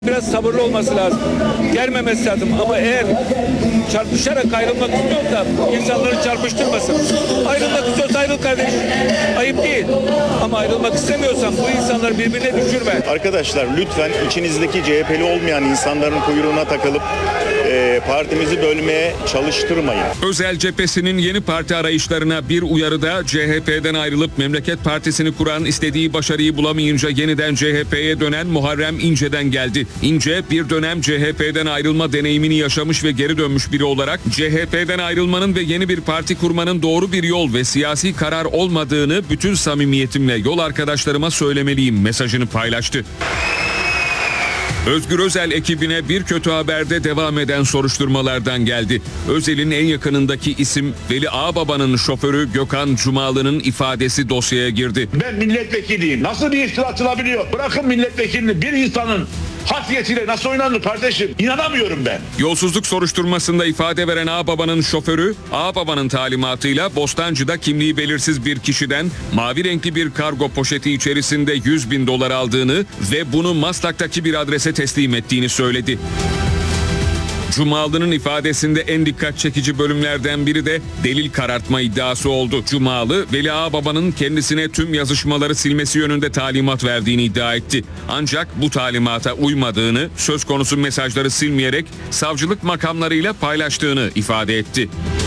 Biraz sabırlı olması lazım. Gelmemesi lazım ama eğer çarpışarak ayrılmak istiyorsa insanları çarpıştırmasın. Ayrılmak istiyorsa ayrıl kardeş. Ayıp değil. Ama ayrılmak istemiyorsan bu insanları birbirine düşürme. Arkadaşlar lütfen içinizdeki CHP'li olmayan insanların kuyruğuna takılıp partimizi bölmeye çalıştırmayın. Özel cephesinin yeni parti arayışlarına bir uyarıda CHP'den ayrılıp Memleket Partisi'ni kuran, istediği başarıyı bulamayınca yeniden CHP'ye dönen Muharrem İnce'den geldi. İnce bir dönem CHP'den ayrılma deneyimini yaşamış ve geri dönmüş biri olarak CHP'den ayrılmanın ve yeni bir parti kurmanın doğru bir yol ve siyasi karar olmadığını bütün samimiyetimle yol arkadaşlarıma söylemeliyim mesajını paylaştı. Özgür Özel ekibine bir kötü haberde devam eden soruşturmalardan geldi. Özel'in en yakınındaki isim Veli Ağbaba'nın şoförü Gökhan Cumalı'nın ifadesi dosyaya girdi. Ben milletvekiliyim. Nasıl bir iftira atılabiliyor? Bırakın milletvekilini, bir insanın hasiyetiyle nasıl oynanır kardeşim? İnanamıyorum ben. Yolsuzluk soruşturmasında ifade veren Ağbaba'nın şoförü, Ağbaba'nın talimatıyla Bostancı'da kimliği belirsiz bir kişiden mavi renkli bir kargo poşeti içerisinde 100.000 dolar aldığını ve bunu Maslak'taki bir adrese teslim ettiğini söyledi. Cumalı'nın ifadesinde en dikkat çekici bölümlerden biri de delil karartma iddiası oldu. Cumalı, Veli Ağbaba'nın kendisine tüm yazışmaları silmesi yönünde talimat verdiğini iddia etti. Ancak bu talimata uymadığını, söz konusu mesajları silmeyerek savcılık makamlarıyla paylaştığını ifade etti.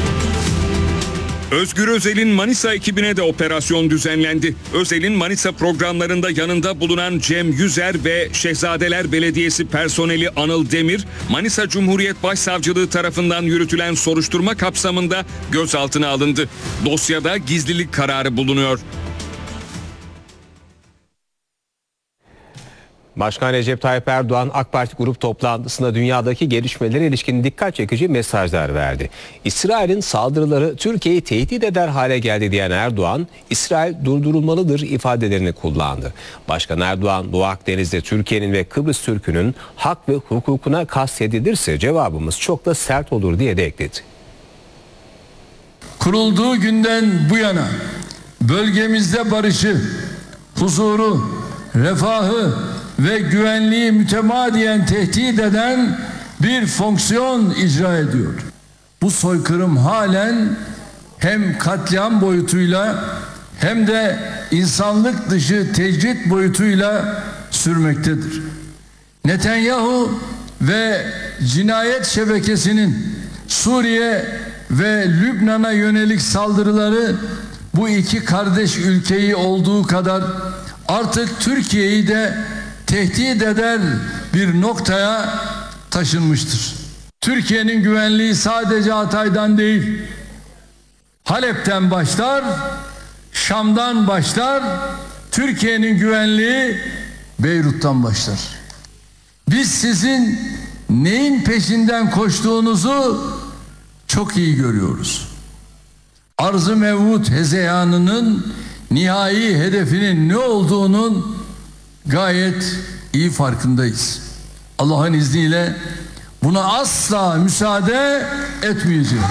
Özgür Özel'in Manisa ekibine de operasyon düzenlendi. Özel'in Manisa programlarında yanında bulunan Cem Yüzer ve Şehzadeler Belediyesi personeli Anıl Demir, Manisa Cumhuriyet Başsavcılığı tarafından yürütülen soruşturma kapsamında gözaltına alındı. Dosyada gizlilik kararı bulunuyor. Başkan Recep Tayyip Erdoğan AK Parti grup toplantısında dünyadaki gelişmelere ilişkin dikkat çekici mesajlar verdi. İsrail'in saldırıları Türkiye'yi tehdit eder hale geldi diyen Erdoğan, İsrail durdurulmalıdır ifadelerini kullandı. Başkan Erdoğan, Doğu Akdeniz'de Türkiye'nin ve Kıbrıs Türk'ünün hak ve hukukuna kastedilirse cevabımız çok da sert olur diye de ekledi. Kurulduğu günden bu yana bölgemizde barışı, huzuru, refahı ve güvenliği mütemadiyen tehdit eden bir fonksiyon icra ediyor. Bu soykırım halen hem katliam boyutuyla hem de insanlık dışı tecrit boyutuyla sürmektedir. Netanyahu ve cinayet şebekesinin Suriye ve Lübnan'a yönelik saldırıları bu iki kardeş ülkeyi olduğu kadar artık Türkiye'yi de tehdit eder bir noktaya taşınmıştır. Türkiye'nin güvenliği sadece Hatay'dan değil, Halep'ten başlar, Şam'dan başlar, Türkiye'nin güvenliği Beyrut'tan başlar. Biz sizin neyin peşinden koştuğunuzu çok iyi görüyoruz. Arz-ı mevut hezeyanının nihai hedefinin ne olduğunun gayet iyi farkındayız. Allah'ın izniyle buna asla müsaade etmeyeceğiz.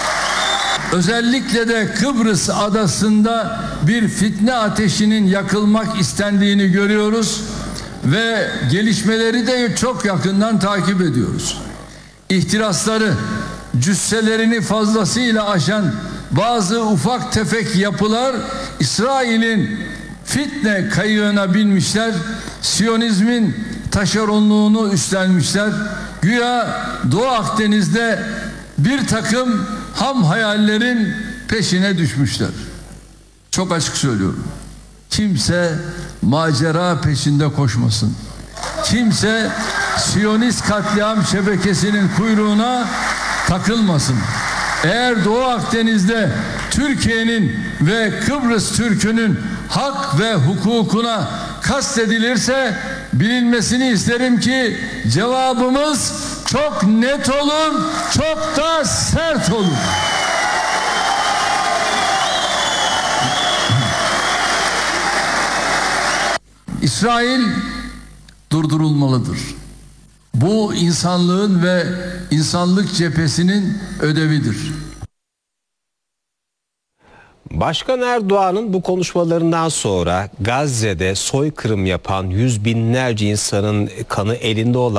Özellikle de Kıbrıs adasında bir fitne ateşinin yakılmak istendiğini görüyoruz ve gelişmeleri de çok yakından takip ediyoruz. İhtirasları, cüsselerini fazlasıyla aşan bazı ufak tefek yapılar İsrail'in fitne kayığına binmişler, Siyonizmin taşeronluğunu üstlenmişler. Güya Doğu Akdeniz'de bir takım ham hayallerin peşine düşmüşler. Çok açık söylüyorum. Kimse macera peşinde koşmasın. Kimse Siyonist katliam şebekesinin kuyruğuna takılmasın. Eğer Doğu Akdeniz'de Türkiye'nin ve Kıbrıs Türk'ünün hak ve hukukuna kastedilirse bilinmesini isterim ki cevabımız çok net olur, çok da sert olur. İsrail durdurulmalıdır. Bu insanlığın ve insanlık cephesinin ödevidir. Başkan Erdoğan'ın bu konuşmalarından sonra Gazze'de soykırım yapan yüz binlerce insanın kanı elinde olan